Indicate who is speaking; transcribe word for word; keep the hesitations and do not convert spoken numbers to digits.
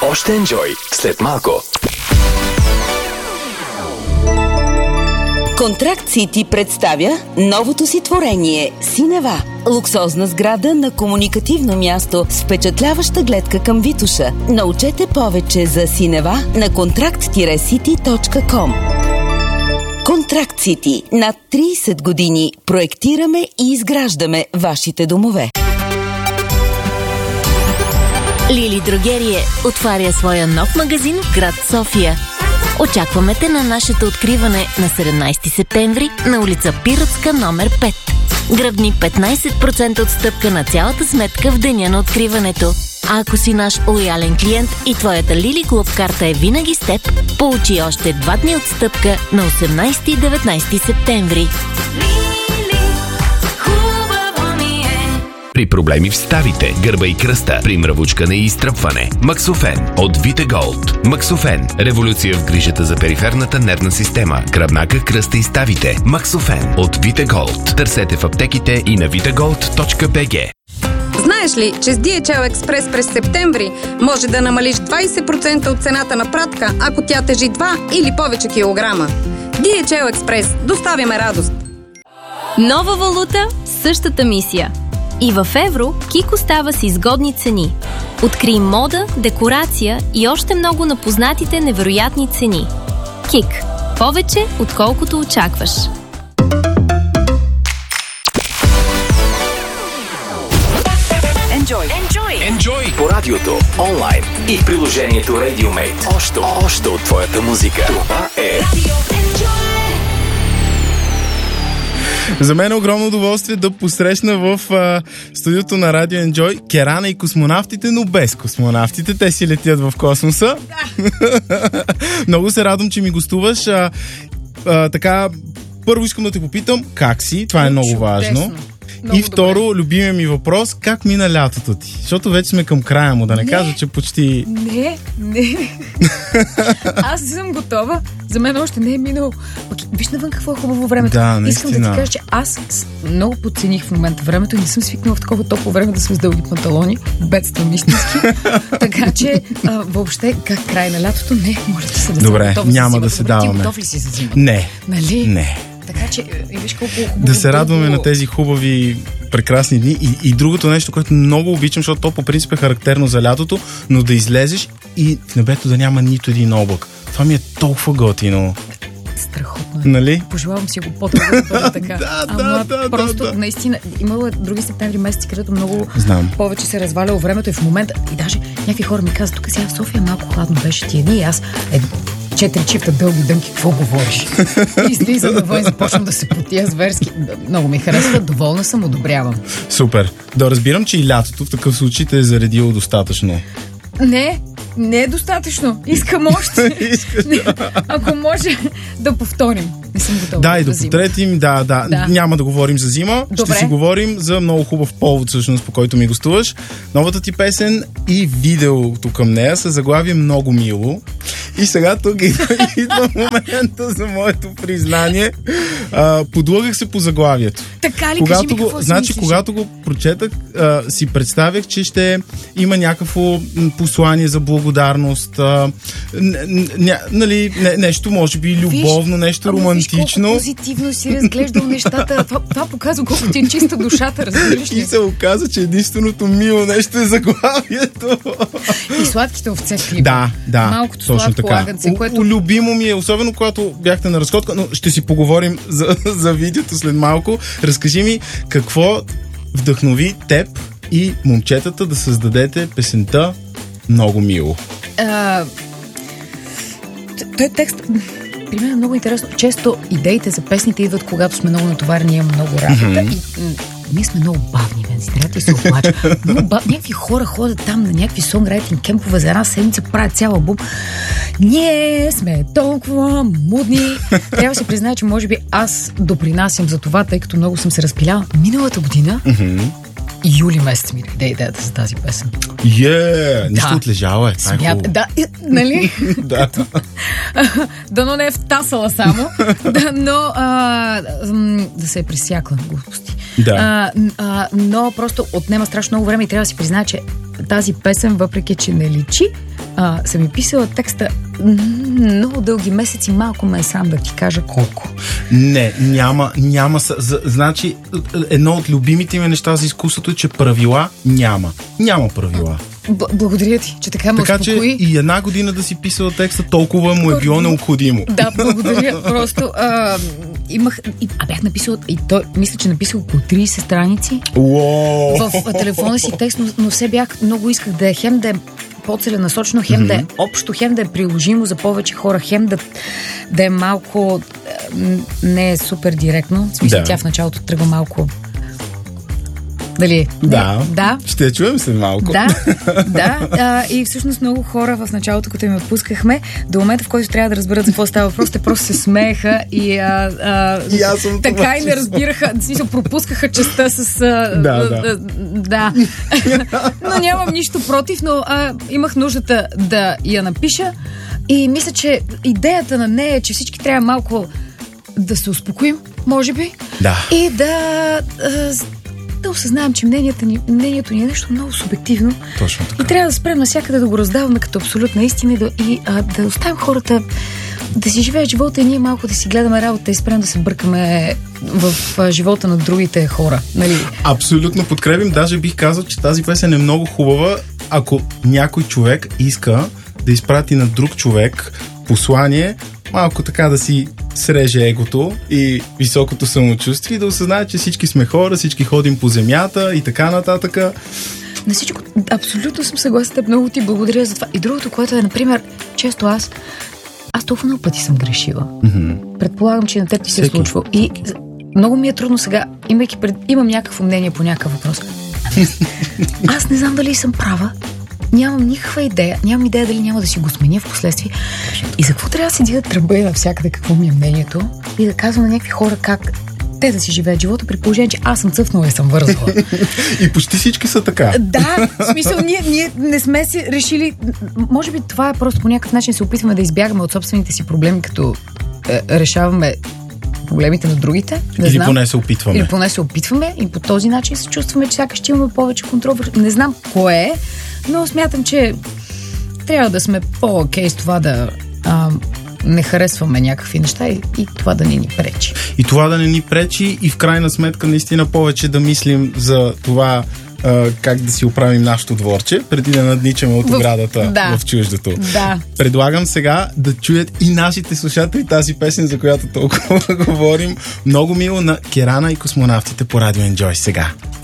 Speaker 1: Още енджой след малко.
Speaker 2: Контракт Сити представя новото си творение Синева. Луксозна сграда на комуникативно място с впечатляваща гледка към Витоша. Научете повече за Синева на контракт сити точка ком. Контракт Сити. Над трийсет години проектираме и изграждаме вашите домове.
Speaker 3: Лили Дрогерие отваря своя нов магазин в град София. Очакваме те на нашето откриване на седемнайсети септември на улица Пиротска, номер пет. Гръбни петнайсет процента отстъпка на цялата сметка в деня на откриването. А ако си наш лоялен клиент и твоята Лили Клуб карта е винаги с теб, получи още два дни отстъпка на осемнайсети и деветнайсети септември.
Speaker 1: При проблеми в ставите, гърба и кръста, при мравучкане и изтръпване. Максофен от Витеголд. Максофен. Революция в грижата за периферната нервна система, гръбнака, кръста и ставите. Максофен от Витеголд. Търсете в аптеките и на витеголд точка би джи.
Speaker 4: Знаеш ли, че с ди ейч ел Express през септември може да намалиш двайсет процента от цената на пратка, ако тя тежи два или повече килограма? ди ейч ел Express. Доставяме радост.
Speaker 5: Нова валута, същата мисия. И в евро Кик остава с изгодни цени. Открий мода, декорация и още много на познатите невероятни цени. Кик. Повече, отколкото очакваш.
Speaker 1: Enjoy. Enjoy. Enjoy. По радиото, онлайн и в приложението RadioMate. Още, още от твоята музика. Това е
Speaker 6: За мен е огромно удоволствие да посрещна в а, студиото на Радио Enjoy Керана и космонавтите, но без космонавтите. Те си летят в космоса. Да. Много се радвам, че ми гостуваш. А, а, така, първо искам да те попитам как си. Това е много важно. Много и второ, добре. Любимия ми въпрос, как мина лятото ти? Защото вече сме към края му, да не, не кажа, че почти...
Speaker 7: Не, не. Аз съм готова. За мен още не е минало. Виж навън какво е хубаво времето.
Speaker 6: Да,
Speaker 7: искам да ти кажа, че аз много подцених в момента времето и не съм свикнала в такова топло време да съм с дълги панталони. Бедствам истински. Така че, а, въобще, как край на лятото? Не, може да се да
Speaker 6: Добре, няма да се даваме.
Speaker 7: Ти готов ли си за зима?
Speaker 6: Не.
Speaker 7: Нали?
Speaker 6: Не.
Speaker 7: Така че, виж колко хубаво.
Speaker 6: Да се радваме на тези хубави, прекрасни дни. И, и другото нещо, което много обичам, защото то по принцип е характерно за лятото, но да излезеш и в небето да няма нито един облак. Това ми е толкова готино.
Speaker 7: Страхотно е.
Speaker 6: Нали?
Speaker 7: Пожелавам си го по-дълго да бъде така.
Speaker 6: да,
Speaker 7: Ама
Speaker 6: да, да,
Speaker 7: просто
Speaker 6: да, да.
Speaker 7: наистина имало е други септември месеци, където много
Speaker 6: Знам.
Speaker 7: повече се разваляло времето и в момента. И даже някакви хора ми казват, тук сега в София малко хладно беше тия дни и аз е, четири чифта дълги дънки, какво говориш? И излизам навън и започвам да се потия зверски. Много ми харесва, доволна съм, одобрявам.
Speaker 6: Супер. Да, разбирам, че и лятото в такъв случай те е заредило достатъчно.
Speaker 7: Не, не е достатъчно. Искам още. Не, ако може да повторим. Не съм готова.
Speaker 6: Да, и да потретим, да, да, да. Няма да говорим за зима.
Speaker 7: Добре.
Speaker 6: Ще си говорим за много хубав повод, всъщност, по който ми гостуваш. Новата ти песен и видеото към нея са заглавие Много мило. И сега тук идва момента за моето признание. А, подлъгах се по заглавието.
Speaker 7: Така ли?
Speaker 6: Когато
Speaker 7: Кажи ми,
Speaker 6: го,
Speaker 7: какво
Speaker 6: значи,
Speaker 7: си мислиш?
Speaker 6: когато го прочетах, а, си представях, че ще има някакво послание за благодарност. А, н, н, нали, не, нещо, може би, любовно,
Speaker 7: виж,
Speaker 6: нещо романтично.
Speaker 7: Виж колко позитивно си разглеждал нещата. Това, това показва колко ти е чиста душата, разбираш ли?
Speaker 6: И се оказа, че единственото мило нещо е заглавието.
Speaker 7: И сладките овце в клипа.
Speaker 6: Да, да.
Speaker 7: Малкото
Speaker 6: точно
Speaker 7: сладко
Speaker 6: така.
Speaker 7: агънце, което...
Speaker 6: Любимо ми е, особено когато бяхте на разходка, но ще си поговорим за, за видеото след малко. Разкажи ми какво вдъхнови теб и момчетата да създадете песента Много мило.
Speaker 7: А, той текст... При мен е много интересно. Често идеите за песните идват, когато сме много натоварени, имаме много работа. Mm-hmm. И м- ние сме много бавни, бе, трябва да се оплача. Много бавни. Някакви хора ходят там на някакви сонграйтинг кемпове за една седмица, правят цял албум. Ние сме толкова мудни. Трябва да се призная, че може би аз допринасям за това, тъй като много съм се разпиляла. Миналата година
Speaker 6: Mm-hmm.
Speaker 7: юли месец ми дойде идеята за тази песен.
Speaker 6: Е, yeah, нищо
Speaker 7: да.
Speaker 6: отлежало е.
Speaker 7: Смят, да, нали?
Speaker 6: Да.
Speaker 7: Дано не е втасала само, да, но а, да се е пресякла, глупости.
Speaker 6: Да.
Speaker 7: А, а, но просто отнема страшно много време и трябва да си призная, че тази песен, въпреки че не личи а, съм ми писала текста много дълги месеци, малко ме е срам да ти кажа колко.
Speaker 6: Не, няма, няма. За, значи, едно от любимите ми неща за изкуството е, че правила няма. Няма правила.
Speaker 7: Б- благодаря ти, че така ме
Speaker 6: така,
Speaker 7: успокои.
Speaker 6: Че и една година да си писала текста, толкова му е било необходимо.
Speaker 7: Да, благодаря. Просто а, имах... И, а бях написала... И той, мисля, че написал около трийсет страници.
Speaker 6: Уоу!
Speaker 7: В, в телефона си текст, но, но все бях... Много исках да е хем да е по-целенасочено, хем mm-hmm. да е общо, хем да е приложимо за повече хора, хем да, да е малко... Не е супер директно. В смисъл, да. Тя в началото тръгва малко... Дали?
Speaker 6: Да,
Speaker 7: не, да.
Speaker 6: Ще я чуем след малко.
Speaker 7: Да, да. А, и всъщност много хора в началото, като им отпускахме, до момента, в който трябва да разберат за какво става въпрос, те просто се смееха и, а, а,
Speaker 6: и аз съм
Speaker 7: така
Speaker 6: това,
Speaker 7: и не разбираха, в смисъл, пропускаха частта с... А,
Speaker 6: да,
Speaker 7: а,
Speaker 6: да.
Speaker 7: да. Но нямам нищо против, но а, имах нуждата да я напиша и мисля, че идеята на нея е, че всички трябва малко да се успокоим, може би,
Speaker 6: да.
Speaker 7: И да... А, да осъзнаем, че мнението ни, мнението ни е нещо много субективно.
Speaker 6: Точно така.
Speaker 7: И трябва да спрем навсякъде да го раздаваме като абсолютна истина и да, и, а, да оставим хората да си живеят живота и ние малко да си гледаме работа и спрем да се бъркаме в а, живота на другите хора. Нали?
Speaker 6: Абсолютно подкрепим. Даже бих казал, че тази песен е много хубава, ако някой човек иска да изпрати на друг човек послание, малко така да си среже егото и високото самочувствие и да осъзнае, че всички сме хора, всички ходим по земята и така нататък.
Speaker 7: На всичко, абсолютно съм съгласна, теб, много ти благодаря за това. И другото, което е, например, често аз аз толкова много пъти съм грешила. Mm-hmm. Предполагам, че на теб ти се е случвало. И много ми е трудно сега, имайки пред, имам някакво мнение по някакъв въпрос. Аз не знам дали съм права. Нямам никаква идея. Нямам идея дали няма да си го сменя в последствие. И за какво трябва да седи да тръба и навсякъде какво ми е мнението и да казвам на някакви хора как те да си живеят живота, при положение, че аз съм цъфнала и съм вързала.
Speaker 6: И почти всички са така.
Speaker 7: Да, в смисъл, ние, ние не сме си решили... Може би това е просто по някакъв начин се опитваме да избягаме от собствените си проблеми, като е, решаваме проблемите на другите. Не
Speaker 6: Или
Speaker 7: знам.
Speaker 6: поне се опитваме.
Speaker 7: Или поне се опитваме и по този начин се чувстваме, че сякаш ще имаме повече контрол. Не знам кое е, но смятам, че трябва да сме по-окей с това да а, не харесваме някакви неща и, и това да не ни пречи.
Speaker 6: И това да не ни пречи и в крайна сметка наистина повече да мислим за това а, как да си оправим нашото дворче, преди да надничаме от оградата
Speaker 7: да.
Speaker 6: в чуждото.
Speaker 7: Да.
Speaker 6: Предлагам сега да чуят и нашите слушатели тази песен, за която толкова говорим. Много мило на Керана и космонавтите по Радио Enjoy сега.